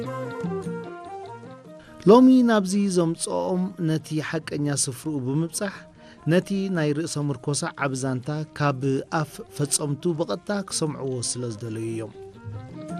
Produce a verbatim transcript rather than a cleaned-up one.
لومي نابزي زمصኦም ነቲ ሓቀኛ ስፍሩ ብምብጻሕ ነቲ ናይ ርእሰ ምርኮሳ ዓብዛንታ ካብ ኣፍ ፈጸምቱ በቐጥታ ክሰምዕዎ ስለ ዝደለዩ እዮም